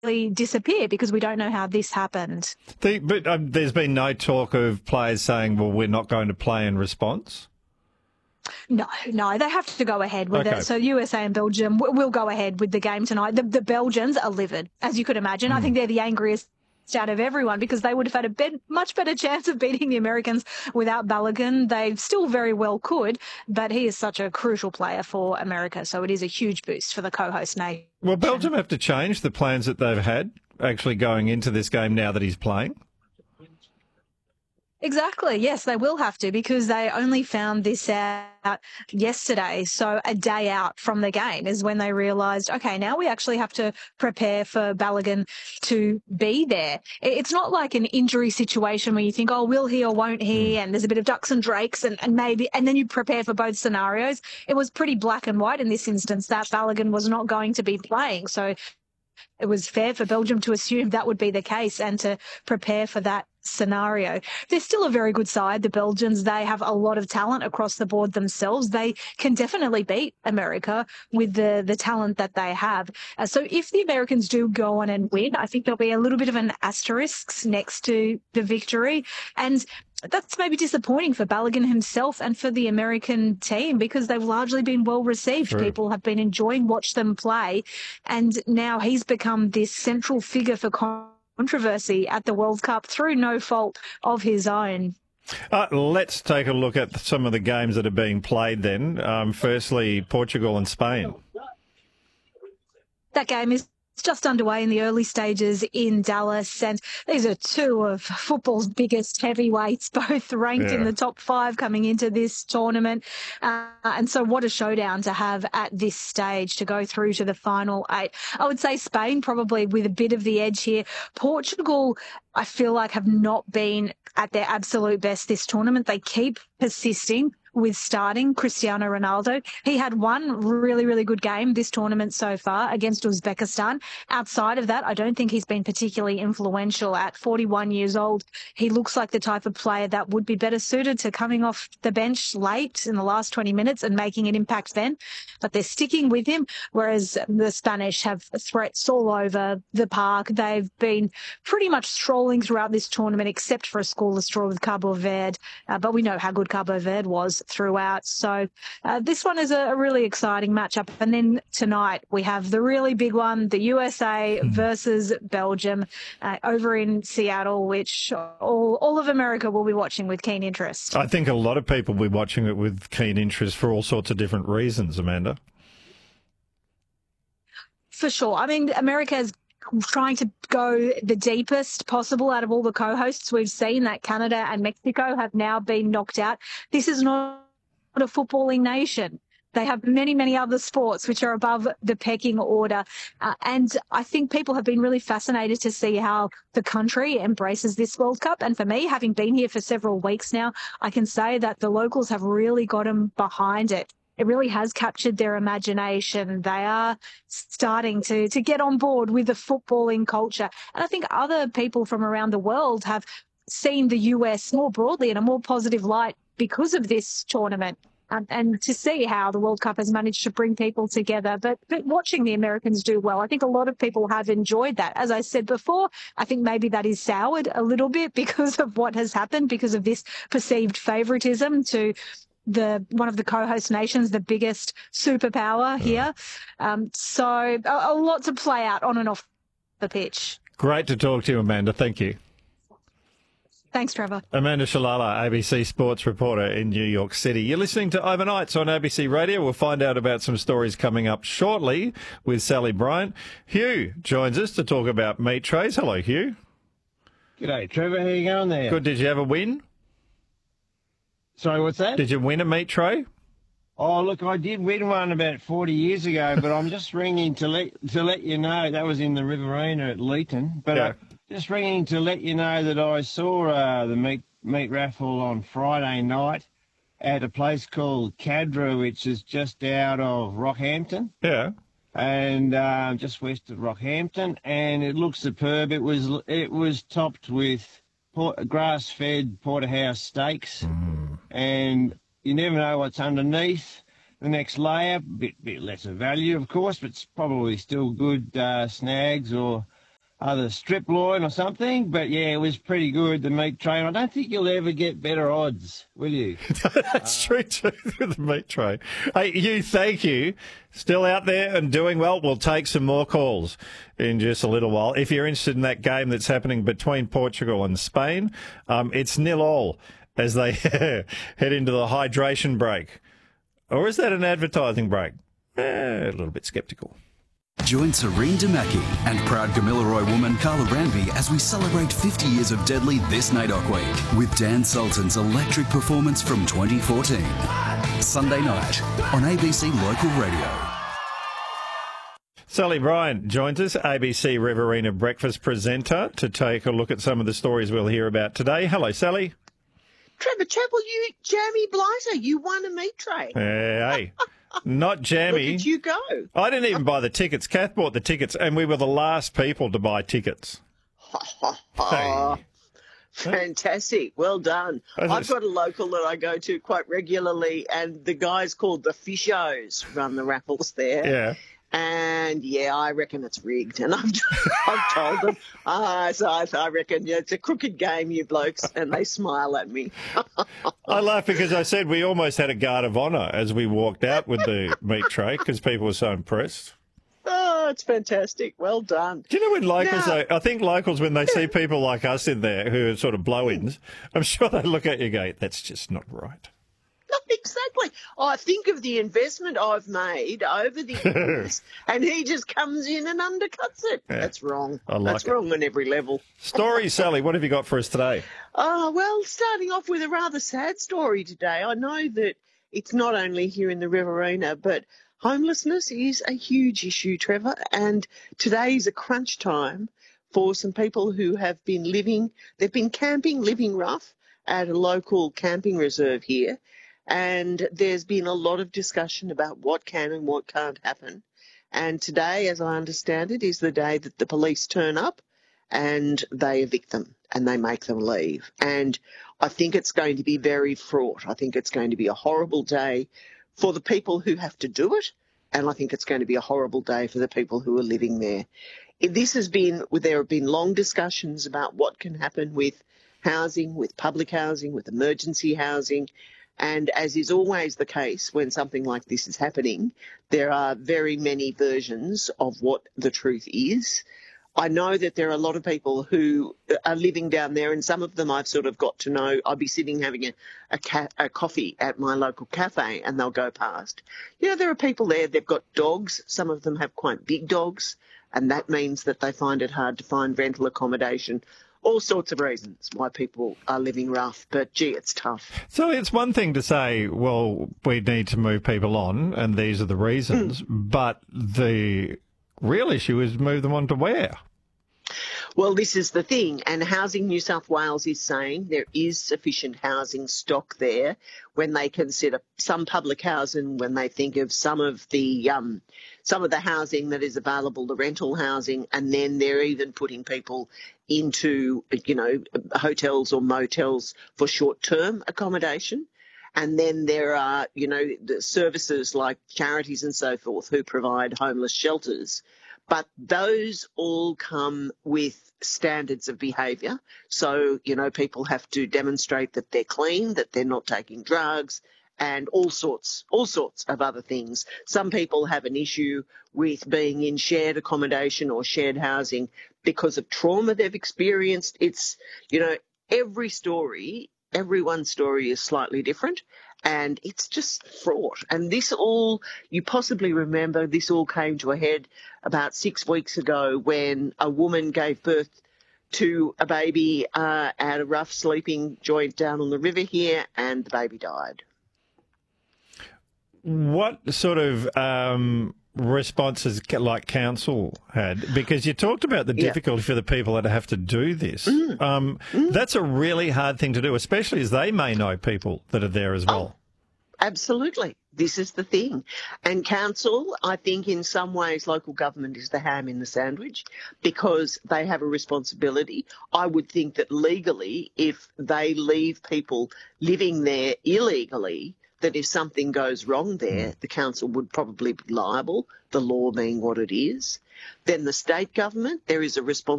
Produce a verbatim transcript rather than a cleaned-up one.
disappear because we don't know how this happened. The, but um, there's been no talk of players saying, well, we're not going to play in response? No, no, they have to go ahead with okay. it. So U S A and Belgium w- will go ahead with the game tonight. The, the Belgians are livid, as you could imagine. Mm. I think they're the angriest out of everyone because they would have had a bet, much better chance of beating the Americans without Balogun. They still very well could, but he is such a crucial player for America, so it is a huge boost for the co-host nation. Will Belgium have to change the plans that they've had actually going into this game now that he's playing? Exactly. Yes, they will have to because they only found this out yesterday. So a day out from the game is when they realised, okay, now we actually have to prepare for Balogun to be there. It's not like an injury situation where you think, oh, will he or won't he? And there's a bit of ducks and drakes and, and maybe, and then you prepare for both scenarios. It was pretty black and white in this instance that Balogun was not going to be playing. So it was fair for Belgium to assume that would be the case and to prepare for that scenario. They're still a very good side, the Belgians. They have a lot of talent across the board themselves. They can definitely beat America with the, the talent that they have. Uh, so if the Americans do go on and win, I think there'll be a little bit of an asterisk next to the victory. And that's maybe disappointing for Balogun himself and for the American team because they've largely been well received. True. People have been enjoying watch them play. And now he's become this central figure for controversy at the World Cup through no fault of his own. Uh, let's take a look at some of the games that are being played then. Um, firstly, Portugal and Spain. That game is just underway in the early stages in Dallas, and these are two of football's biggest heavyweights, both ranked yeah. in the top five coming into this tournament. Uh, and so what a showdown to have at this stage to go through to the final eight. I would say Spain probably with a bit of the edge here. Portugal, I feel like, have not been at their absolute best this tournament. They keep persisting with starting Cristiano Ronaldo. He had one really, really good game this tournament so far against Uzbekistan. Outside of that, I don't think he's been particularly influential. At forty-one years old, he looks like the type of player that would be better suited to coming off the bench late in the last twenty minutes and making an impact then. But they're sticking with him, whereas the Spanish have threats all over the park. They've been pretty much strolling throughout this tournament, except for a scoreless draw with Cabo Verde. Uh, but we know how good Cabo Verde was throughout. So uh, this one is a, a really exciting matchup. And then tonight we have the really big one, the U S A mm. versus Belgium uh, over in Seattle, which all, all of America will be watching with keen interest. I think a lot of people will be watching it with keen interest for all sorts of different reasons, Amanda. For sure. I mean, America is trying to go the deepest possible out of all the co-hosts. We've seen that Canada and Mexico have now been knocked out. This is not a footballing nation. They have many, many other sports which are above the pecking order. Uh, and I think people have been really fascinated to see how the country embraces this World Cup. And for me, having been here for several weeks now, I can say that the locals have really got them behind it. It really has captured their imagination. They are starting to, to get on board with the footballing culture. And I think other people from around the world have seen the U S more broadly in a more positive light because of this tournament. Um, and to see how the World Cup has managed to bring people together. But, but watching the Americans do well, I think a lot of people have enjoyed that. As I said before, I think maybe that is soured a little bit because of what has happened, because of this perceived favouritism to the one of the co-host nations, the biggest superpower here. Um, so a, a lot to play out on and off the pitch. Great to talk to you, Amanda. Thank you. Thanks, Trevor. Amanda Shalala, A B C sports reporter in New York City. You're listening to Overnights on A B C Radio. We'll find out about some stories coming up shortly with Sally Bryant. Hugh joins us to talk about meat trays. Hello, Hugh. G'day, Trevor. How you going there? Good. Did you have a win? Sorry, what's that? Did you win a meat tray? Oh, look, I did win one about forty years ago, but I'm just ringing to let to let you know that was in the Riverina at Leeton. But yeah. uh, just ringing to let you know that I saw uh, the meat meat raffle on Friday night at a place called Cadra, which is just out of Rockhampton. Yeah. And uh, just west of Rockhampton, and it looks superb. It was it was topped with Port, grass-fed porterhouse steaks, mm. and you never know what's underneath the next layer. Bit bit lesser value, of course, but it's probably still good uh, snags or other strip loin or something. But yeah, it was pretty good, the meat tray. And I don't think you'll ever get better odds, will you? That's true too, with the meat tray. Hey, you, thank you. Still out there and doing well. We'll take some more calls in just a little while. If you're interested in that game that's happening between Portugal and Spain, um, it's nil all as they head into the hydration break. Or is that an advertising break? Eh, a little bit sceptical. Join Serene Damaki and proud Gamilaroi woman Carla Ranby as we celebrate fifty years of Deadly this N A D O C week with Dan Sultan's electric performance from twenty fourteen. Sunday night on A B C Local Radio. Sally Bryant joins us, A B C Riverina breakfast presenter, to take a look at some of the stories we'll hear about today. Hello, Sally. Trevor Chappell, you jammy blighter, you won a meat tray. Uh, hey, not jammy. Look at you go. I didn't even buy the tickets. Kath bought the tickets, and we were the last people to buy tickets. Ha, ha, ha. Hey. Fantastic. Well done. That's I've just- got a local that I go to quite regularly, and the guys called the Fishos run the raffles there. Yeah. And, yeah, I reckon it's rigged. And I've, I've told them, uh, so I, I reckon yeah, it's a crooked game, you blokes, and they smile at me. I laugh because I said we almost had a guard of honour as we walked out with the meat tray because people were so impressed. Oh, it's fantastic. Well done. Do you know when locals, Now- though, I think locals, when they see people like us in there who are sort of blow-ins, I'm sure they look at you and go, that's just not right. Exactly. I think of the investment I've made over the years, and he just comes in and undercuts it. Yeah. That's wrong. I like That's it. wrong on every level. Story, Sally, what have you got for us today? Oh, well, starting off with a rather sad story today. I know that it's not only here in the Riverina, but homelessness is a huge issue, Trevor, and today is a crunch time for some people who have been living, they've been camping, living rough at a local camping reserve here. And there's been a lot of discussion about what can and what can't happen. And today, as I understand it, is the day that the police turn up and they evict them and they make them leave. And I think it's going to be very fraught. I think it's going to be a horrible day for the people who have to do it. And I think it's going to be a horrible day for the people who are living there. This has been, there have been long discussions about what can happen with housing, with public housing, with emergency housing. And as is always the case when something like this is happening, there are very many versions of what the truth is. I know that there are a lot of people who are living down there, and some of them I've sort of got to know. I'll be sitting having a, a, ca- a coffee at my local cafe and they'll go past. You know, there are people there, they've got dogs. Some of them have quite big dogs, and that means that they find it hard to find rental accommodation. All sorts of reasons why people are living rough, but gee, it's tough. So it's one thing to say, well, we need to move people on, and these are the reasons, but the real issue is move them on to where? Well, this is the thing, and Housing New South Wales is saying there is sufficient housing stock there when they consider some public housing, when they think of some of the um, some of the housing that is available, the rental housing, and then they're even putting people into, you know, hotels or motels for short-term accommodation. And then there are, you know, the services like charities and so forth who provide homeless shelters. But those all come with standards of behaviour. So, you know, people have to demonstrate that they're clean, that they're not taking drugs, and all sorts, all sorts of other things. Some people have an issue with being in shared accommodation or shared housing because of trauma they've experienced. It's, you know, every story, everyone's story is slightly different. And it's just fraught. And this all, you possibly remember, this all came to a head about six weeks ago when a woman gave birth to a baby uh, at a rough sleeping joint down on the river here, and the baby died. What sort of um, responses like council had? Because you talked about the Yeah. difficulty for the people that have to do this. Mm. Um, Mm. That's a really hard thing to do, especially as they may know people that are there as well. Absolutely. This is the thing. And council, I think in some ways local government is the ham in the sandwich because they have a responsibility. I would think that legally, if they leave people living there illegally, that if something goes wrong there, the council would probably be liable, the law being what it is. Then the state government, there is a responsibility